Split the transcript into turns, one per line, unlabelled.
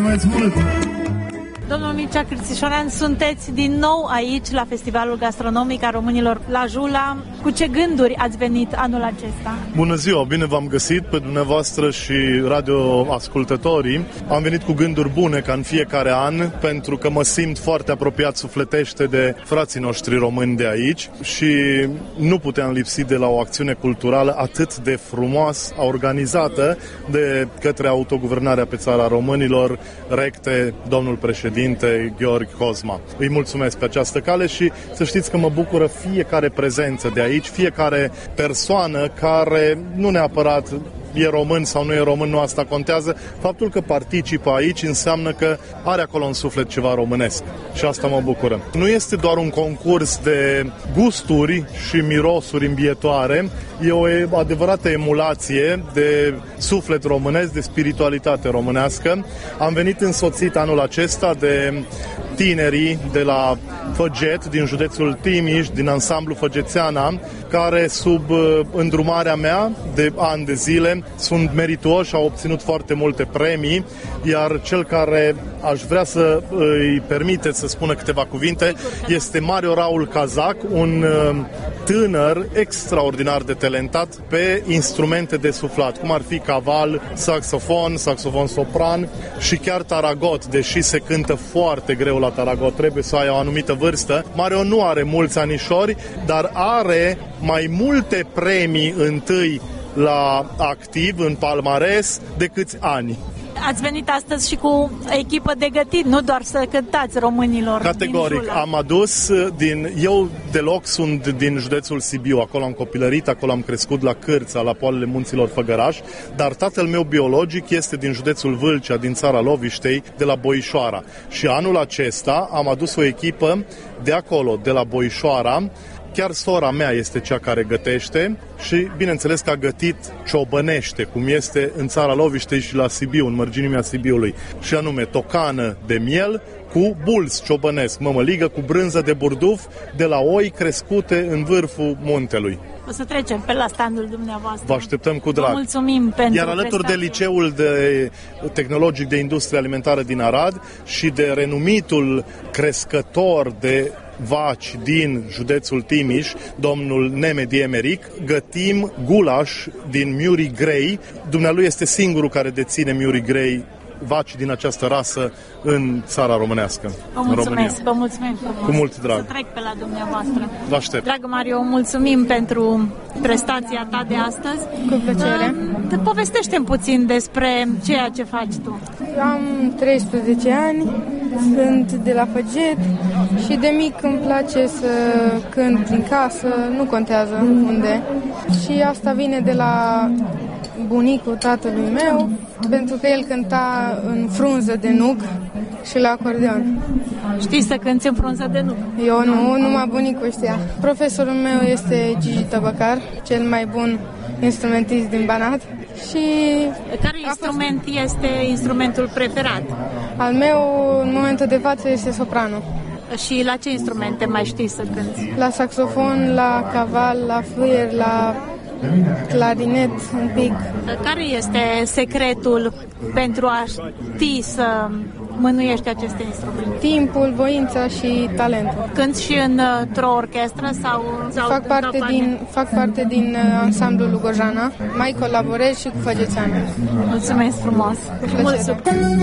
Domnul Mircea Cristișorean, sunteți din nou aici la Festivalul Gastronomic al Românilor la Jula. Cu ce gânduri ați venit anul acesta?
Bună ziua, bine v-am găsit pe dumneavoastră și radioascultătorii. Am venit cu gânduri bune ca în fiecare an, pentru că mă simt foarte apropiat sufletește de frații noștri români de aici și nu puteam lipsi de la o acțiune culturală atât de frumoasă, organizată de către Autoguvernarea pe Țara Românilor, recte domnul președinte Gheorghe Cosma. Îi mulțumesc pe această cale și să știți că mă bucură fiecare prezență de aici, fiecare persoană care nu neapărat e român sau nu e român, nu asta contează. Faptul că participă aici înseamnă că are acolo în suflet ceva românesc și asta mă bucură. Nu este doar un concurs de gusturi și mirosuri îmbietoare, e o adevărată emulație de suflet românesc, de spiritualitate românească. Am venit însoțit anul acesta de tinerii de la Făget, din județul Timiș, din ansamblu Făgețeana, care sub îndrumarea mea de ani de zile sunt meritoși, au obținut foarte multe premii, iar cel care aș vrea să îi permite să spună câteva cuvinte este Mario Raul Cazac, un tânăr extraordinar de talentat pe instrumente de suflat, cum ar fi caval, saxofon, saxofon sopran și chiar taragot, deși se cântă foarte greu la taragot, trebuie să ai o anumită vârstă. Mario nu are mulți anișori, dar are mai multe premii întâi la activ, în palmares, de câți ani.
Ați venit astăzi și cu echipă de gătit, nu doar să cântați românilor.
Categoric, am adus eu deloc sunt din județul Sibiu, acolo am copilărit, acolo am crescut la Cârța, la poalele munților Făgăraș, dar tatăl meu biologic este din județul Vâlcea, din țara Loviștei, de la Boișoara. Și anul acesta am adus o echipă de acolo, de la Boișoara. Chiar sora mea este cea care gătește și, bineînțeles, că a gătit ciobănește, cum este în țara Loviștei și la Sibiu, în mărginimea Sibiului. Și anume, tocană de miel cu bulți ciobănesc, mămăligă cu brânză de burduf de la oi crescute în vârful muntelui.
O să trecem pe la standul dumneavoastră.
Vă așteptăm cu drag.
Vă mulțumim pentru
Iar alături de Liceul Tehnologic de Industrie Alimentară din Arad și de renumitul crescător de vaci din județul Timiș, domnul Nemedi Emeric, gătim gulaș din Muri Grey. Dumnealui este singurul care deține Muri Grey, vaci din această rasă în țara românească.
Vă mulțumesc, vă mulțumim frumos.
Cu mult drag.
Să trec pe la dumneavoastră.
Vă aștept.
Dragă Mario, mulțumim pentru prestația ta de astăzi.
Cu plăcere.
Povestește-mi puțin despre ceea ce faci tu.
Am 13 ani, sunt de la Făget și de mic îmi place să cânt din casă, nu contează unde. Și asta vine de la bunicul tatălui meu, pentru că el cânta în frunză de nug și la acordeon.
Știi să cânti în frunză de nug?
Eu nu, numai bunicul știa. Profesorul meu este Gigi Tăbăcar, cel mai bun instrumentist din Banat. Și
care instrument este instrumentul preferat?
Al meu, în momentul de față, este sopranul.
Și la ce instrumente mai știi să cânti?
La saxofon, la caval, la fluier, la clarinet un pic.
Care este secretul pentru a ști să mânuiești aceste instrumente?
Timpul, voința și talentul.
Cânti și într-o orchestră sau
fac parte din ansamblul Lugojana. Mai colaborez și cu Făgețeana.
Mulțumesc frumos! Mult succes!